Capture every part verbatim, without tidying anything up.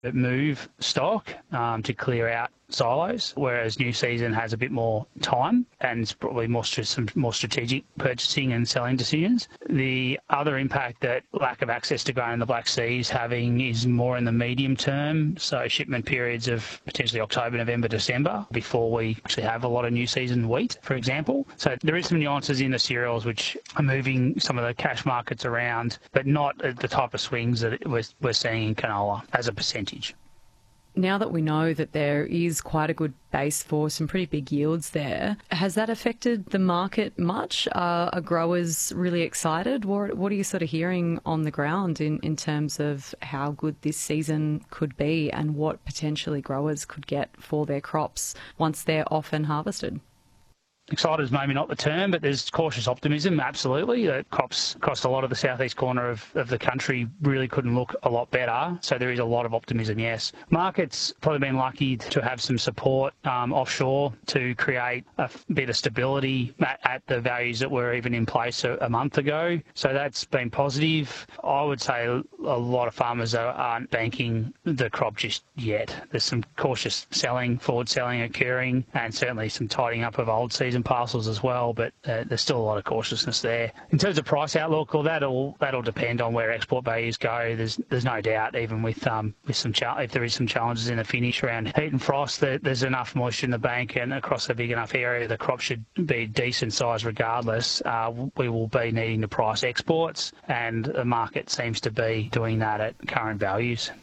move stock um, to clear out silos, whereas new season has a bit more time and it's probably more some more strategic purchasing and selling decisions. The other impact that lack of access to grain in the Black Sea is having is more in the medium term, so shipment periods of potentially October, November, December before we actually have a lot of new season wheat, for example. So there is some nuances in the cereals which are moving some of the cash markets around, but not at the type of swings that we're, we're seeing in canola as a percentage. Now that we know that there is quite a good base for some pretty big yields there, has that affected the market much? Uh, are growers really excited? What, what are you sort of hearing on the ground in, in terms of how good this season could be and what potentially growers could get for their crops once they're off and harvested? Excited is maybe not the term, but there's cautious optimism, absolutely. Uh, crops across a lot of the southeast corner of, of the country really couldn't look a lot better, so there is a lot of optimism, yes. Market's probably been lucky to have some support um, offshore to create a bit of stability at, at the values that were even in place a, a month ago, so that's been positive. I would say a lot of farmers are, aren't banking the crop just yet. There's some cautious selling, forward selling occurring, and certainly some tidying up of old season parcels as well, but uh, there's still a lot of cautiousness there. In terms of price outlook, well, that'll that'll depend on where export values go. There's there's no doubt, even with um with some cha- if there is some challenges in the finish around heat and frost, that there's enough moisture in the bank and across a big enough area, the crop should be decent size regardless. Uh, we will be needing to price exports, and the market seems to be doing that at current values.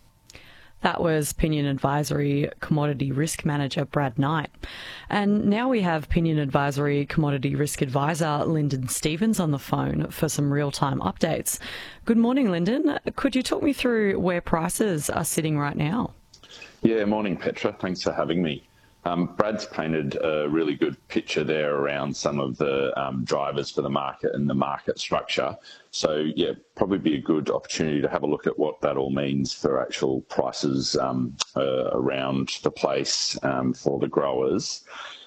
That was Pinion Advisory Commodity Risk Manager Brad Knight. And now we have Pinion Advisory Commodity Risk Advisor Lyndon Stevens on the phone for some real-time updates. Good morning, Lyndon. Could you talk me through where prices are sitting right now? Yeah, morning, Petra. Thanks for having me. Um, Brad's painted a really good picture there around some of the um, drivers for the market and the market structure. So, yeah, probably be a good opportunity to have a look at what that all means for actual prices um, uh, around the place um, for the growers.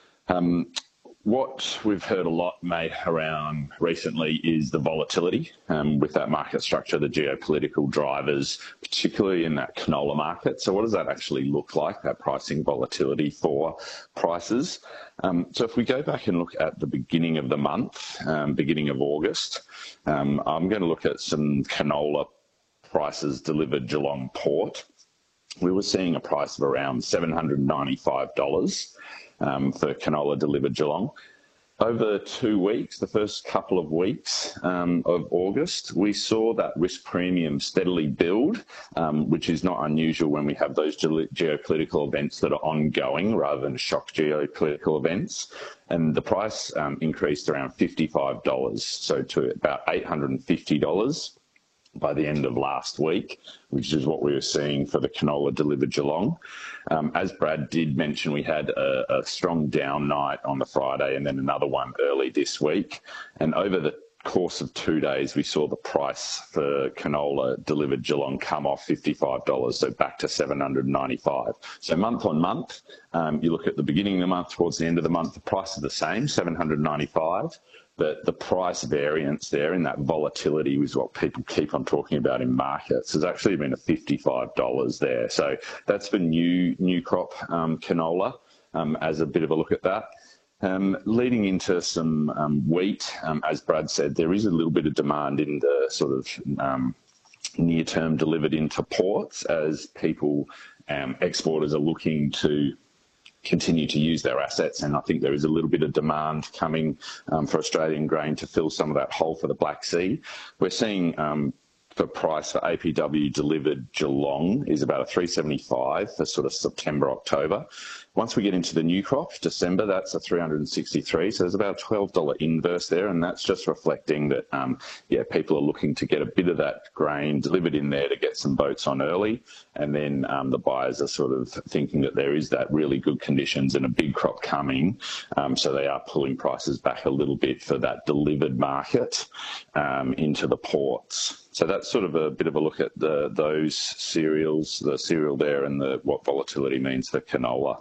Um, What we've heard a lot, mate, around recently is the volatility um, with that market structure, the geopolitical drivers, particularly in that canola market. So what does that actually look like, that pricing volatility for prices? Um, so if we go back and look at the beginning of the month, um, beginning of August, um, I'm going to look at some canola prices delivered Geelong Port. We were seeing a price of around seven hundred ninety-five dollars. Um, for canola delivered Geelong. Over two weeks, the first couple of weeks um, of August, we saw that risk premium steadily build, um, which is not unusual when we have those ge- geopolitical events that are ongoing rather than shock geopolitical events. And the price um, increased around fifty-five dollars, so to about eight hundred fifty dollars. By the end of last week, which is what we were seeing for the canola delivered Geelong. Um, as Brad did mention, we had a, a strong down night on the Friday and then another one early this week. And over the course of two days, we saw the price for canola delivered Geelong come off fifty-five dollars, so back to seven hundred ninety-five dollars. So month on month, um, you look at the beginning of the month towards the end of the month, the price is the same, seven hundred ninety-five dollars. But the price variance there in that volatility was what people keep on talking about in markets. There's actually been a fifty-five dollars there. So that's for new new crop um, canola um, as a bit of a look at that. Um, leading into some um, wheat, um, as Brad said, there is a little bit of demand in the sort of um, near term delivered into ports as people, um, exporters are looking to continue to use their assets, and I think there is a little bit of demand coming um, for Australian grain to fill some of that hole for the Black Sea. We're seeing um, the price for A P W delivered Geelong is about a three seventy-five for sort of September, October. Once we get into the new crop, December, that's a three hundred sixty-three. So there's about a twelve dollars inverse there, and that's just reflecting that, um, yeah, people are looking to get a bit of that grain delivered in there to get some boats on early, and then um, the buyers are sort of thinking that there is that really good conditions and a big crop coming, um, so they are pulling prices back a little bit for that delivered market um, into the ports. So that's sort of a bit of a look at the, those cereals, the cereal there, and the, what volatility means for canola.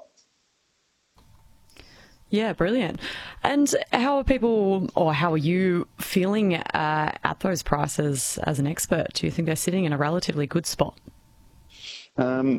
Yeah, brilliant. And how are people, or how are you feeling uh, at those prices as an expert? Do you think they're sitting in a relatively good spot? Um,